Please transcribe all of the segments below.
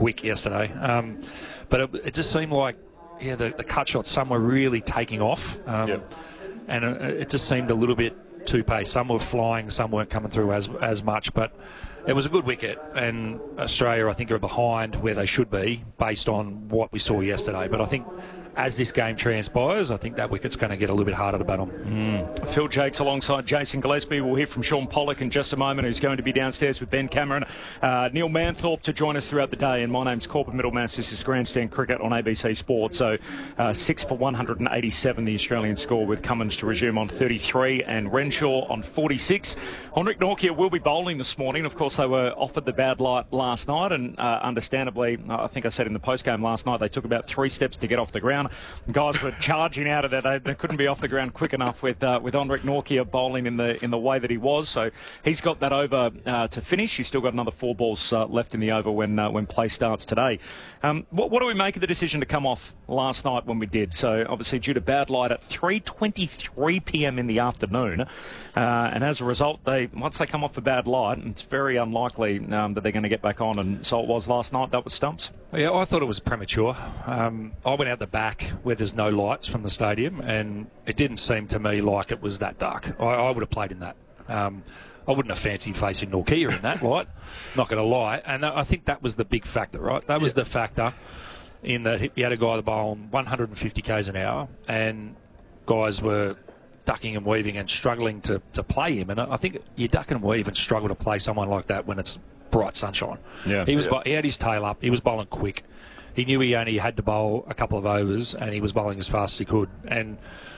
quick yesterday. But it just seemed like, the cut shots, some were really taking off. And it just seemed a little bit too pace. Some were flying, some weren't coming through as much. But it was a good wicket, and Australia, I think, are behind where they should be based on what we saw yesterday. But I think as this game transpires, I think that wicket's going to get a little bit harder to bat on. Phil Jakes alongside Jason Gillespie. We'll hear from Sean Pollock in just a moment, who's going to be downstairs with Ben Cameron. Neil Manthorpe to join us throughout the day. And my name's Corbin Middlemass. This is Grandstand Cricket on ABC Sport. So 6 for 187, the Australian score, with Cummins to resume on 33 and Renshaw on 46. Henrik Nortje will be bowling this morning. Of course, they were offered the bad light last night, and understandably, I think I said in the postgame last night, they took about 3 steps to get off the ground. Guys were charging out of there. They couldn't be off the ground quick enough with Henrik Nortje bowling in the way that he was. So he's got that over to finish. He's still got another 4 balls left in the over when play starts today. What do we make of the decision to come off last night when we did? So obviously due to bad light at 3:23 p.m. in the afternoon, and as a result, once they come off the bad light, it's very unlikely that they're going to get back on. And so it was last night. That was stumps. Yeah, I thought it was premature. I went out the back where there's no lights from the stadium, and it didn't seem to me like it was that dark. I would have played in that. I wouldn't have fancied facing Nortje in that light, not going to lie. And I think that was the big factor, right? That was the factor in that he had a guy that bowled 150 k's an hour, and guys were ducking and weaving and struggling to play him. And I think you duck and weave and struggle to play someone like that when it's bright sunshine. Yeah. He had his tail up. He was bowling quick. He knew he only had to bowl a couple of overs, and he was bowling as fast as he could. And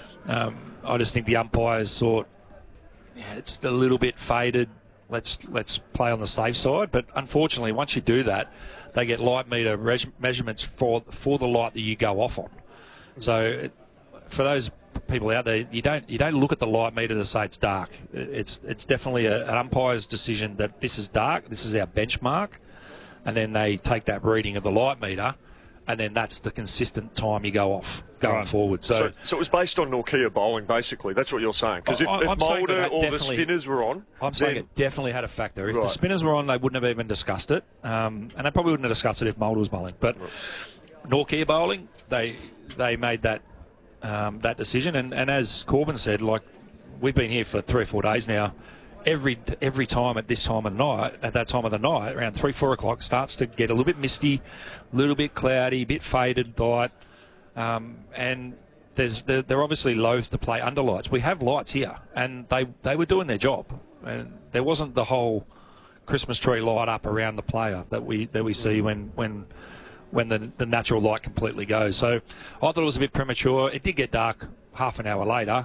I just think the umpires thought, it's a little bit faded. Let's play on the safe side. But unfortunately, once you do that, they get light meter measurements for the light that you go off on. So for those people out there, you don't look at the light meter to say it's dark. It's definitely an umpire's decision that this is dark. This is our benchmark, and then they take that reading of the light meter, and then that's the consistent time you go off going forward. So it was based on Nortje bowling, basically. That's what you're saying. Because if Mulder or the spinners were on, I'm saying it definitely had a factor. If the spinners were on, they wouldn't have even discussed it, and they probably wouldn't have discussed it if Mulder was bowling. But Nortje bowling, they made that decision, and as Corbin said, like, we've been here for 3 or 4 days now. Every time at that time of the night, around 3-4 o'clock, starts to get a little bit misty, a little bit cloudy, a bit faded light, and they're obviously loath to play under lights. We have lights here, and they were doing their job, and there wasn't the whole Christmas tree light up around the player that we see when the natural light completely goes. So I thought it was a bit premature. It did get dark half an hour later.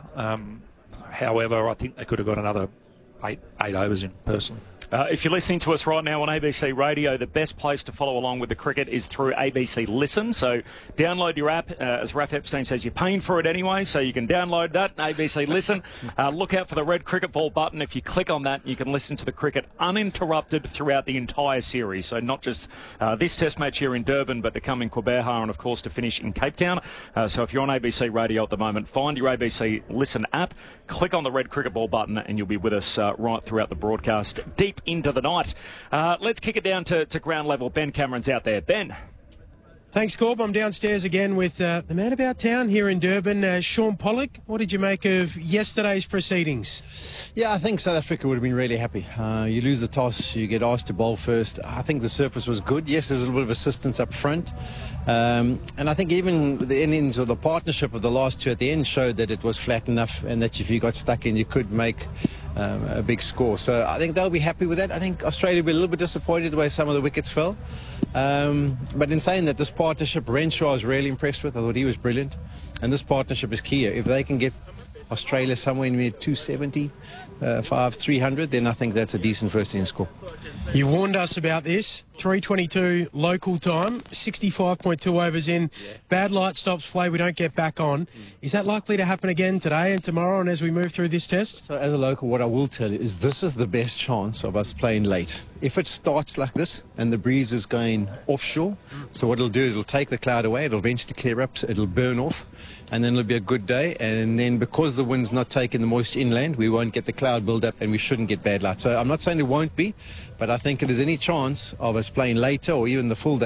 However, I think they could have got another eight overs in, personally. If you're listening to us right now on ABC Radio, the best place to follow along with the cricket is through ABC Listen. So download your app. As Raf Epstein says, you're paying for it anyway, so you can download that, ABC Listen. Look out for the red cricket ball button. If you click on that, you can listen to the cricket uninterrupted throughout the entire series. So not just this test match here in Durban, but to come in Quebeja and, of course, to finish in Cape Town. So if you're on ABC Radio at the moment, find your ABC Listen app, click on the red cricket ball button, and you'll be with us right throughout the broadcast, deep into the night. Let's kick it down to ground level. Ben Cameron's out there. Ben. Thanks, Corb. I'm downstairs again with the man about town here in Durban, Sean Pollock. What did you make of yesterday's proceedings? Yeah, I think South Africa would have been really happy. You lose the toss, you get asked to bowl first. I think the surface was good. Yes, there was a little bit of assistance up front. And I think even the innings or the partnership of the last two at the end showed that it was flat enough, and that if you got stuck in, you could make a big score. So I think they'll be happy with that. I think Australia will be a little bit disappointed the way some of the wickets fell. But in saying that, this partnership, Renshaw, I was really impressed with. I thought he was brilliant. And this partnership is key. If they can get Australia somewhere near 270, 300, then I think that's a decent first inning score. You warned us about this. 3:22 local time, 65.2 overs in. Bad light stops play, we don't get back on. Is that likely to happen again today and tomorrow and as we move through this test? So as a local, what I will tell you is this is the best chance of us playing late. If it starts like this and the breeze is going offshore, so what it'll do is it'll take the cloud away, it'll eventually clear up, so it'll burn off, and then it'll be a good day. And then because the wind's not taking the moisture inland, we won't get the cloud build up and we shouldn't get bad light. So I'm not saying it won't be, but I think if there's any chance of us playing later or even the full day,